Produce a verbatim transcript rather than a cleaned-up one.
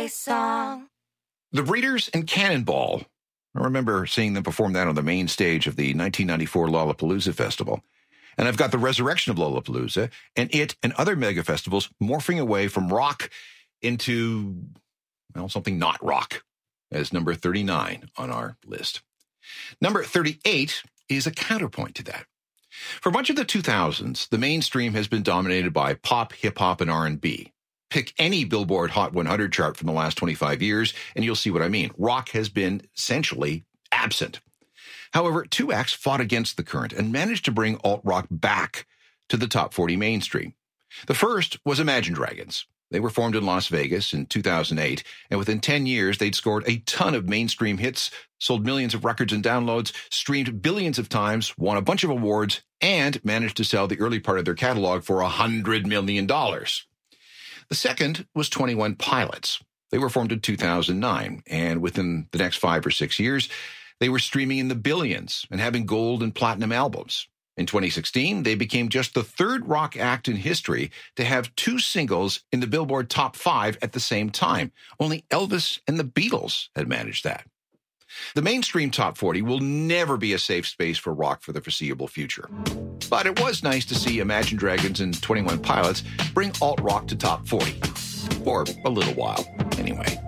song. The Breeders and Cannonball. I remember seeing them perform that on the main stage of the nineteen ninety-four Lollapalooza Festival. And I've got the resurrection of Lollapalooza and it and other mega festivals morphing away from rock into, well, something not rock as number thirty-nine on our list. Number thirty-eight is a counterpoint to that. For much of the two thousands, the mainstream has been dominated by pop, hip-hop, and R and B. Pick any Billboard Hot one hundred chart from the last twenty-five years, and you'll see what I mean. Rock has been essentially absent. However, two acts fought against the current and managed to bring alt-rock back to the top forty mainstream. The first was Imagine Dragons. They were formed in Las Vegas in two thousand eight, and within ten years, they'd scored a ton of mainstream hits, sold millions of records and downloads, streamed billions of times, won a bunch of awards, and managed to sell the early part of their catalog for one hundred million dollars. The second was twenty-one Pilots. They were formed in two thousand nine, and within the next five or six years, they were streaming in the billions and having gold and platinum albums. In twenty sixteen, they became just the third rock act in history to have two singles in the Billboard Top five at the same time. Only Elvis and the Beatles had managed that. The mainstream Top forty will never be a safe space for rock for the foreseeable future. But it was nice to see Imagine Dragons and twenty-one Pilots bring alt-rock to Top forty. For a little while, anyway.